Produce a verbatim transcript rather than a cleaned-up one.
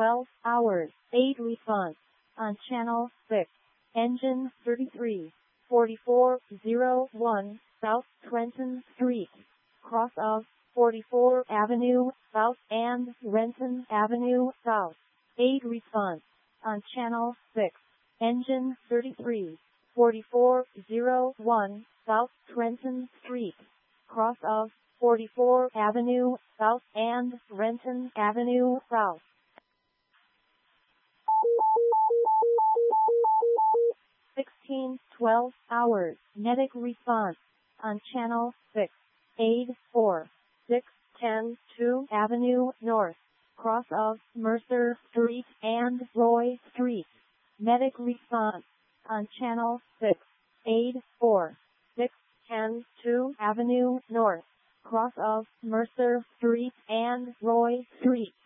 twelve hours, eight response. On channel six. Engine thirty-three forty-four oh one, South Trenton Street. Cross of forty-fourth Avenue South and Renton Avenue South. eight response. On channel six. Engine thirty-three forty-four oh one, South Trenton Street. Cross of forty-fourth Avenue South and Renton Avenue South. sixteen twelve hours, medic response. On channel six. eight four six one oh two Avenue North. Cross of Mercer Street and Roy Street. Medic response. On channel six. eight four six one oh two Avenue North. Cross of Mercer Street and Roy Street.